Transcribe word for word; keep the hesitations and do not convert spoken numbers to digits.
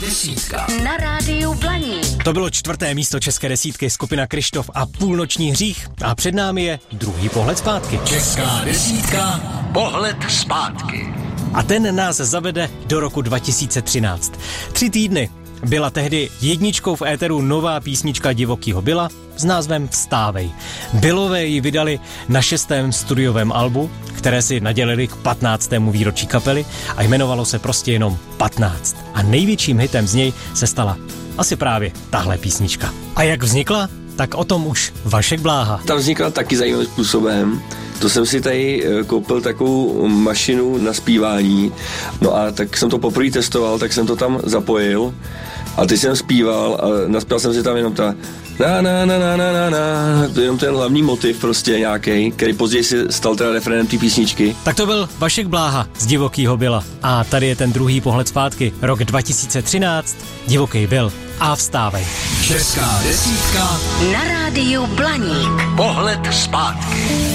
desítka. Na rádiu Blaník. To bylo čtvrté místo české desítky, skupina Kryštof a Půlnoční hřích. A před námi je druhý pohled zpátky. Česká desítka, pohled zpátky. A ten nás zavede do roku dva tisíce třináct. Tři týdny byla tehdy jedničkou v éteru nová písnička Divokýho Billa s názvem Vstávej. Billové ji vydali na šestém studiovém albu, které si nadělili k patnáctému výročí kapely a jmenovalo se prostě jenom patnáct. A největším hitem z něj se stala asi právě tahle písnička. A jak vznikla? Tak o tom už Vašek Bláha. Ta vznikla taky zajímavým způsobem. To jsem si tady koupil takovou mašinu na zpívání, no a tak jsem to poprvé testoval, tak jsem to tam zapojil a teď jsem zpíval a naspěl jsem si tam jenom ta na na na na na na na, to je jenom ten hlavní motiv prostě nějaký, který později si stal teda refrénem té písničky. Tak to byl Vašek Bláha z Divokýho Billa. A tady je ten druhý pohled zpátky. Rok dva tisíce třináct, Divoký Bill a Vstávej. Česká desítka na rádiu Blaník. Pohled zpátky.